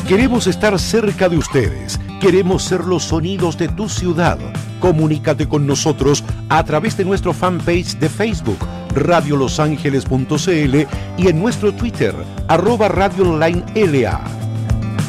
Queremos estar cerca de ustedes. Queremos ser los sonidos de tu ciudad. Comunícate con nosotros a través de nuestro fanpage de Facebook, radiolosangeles.cl, y en nuestro Twitter, @radioonlineLA.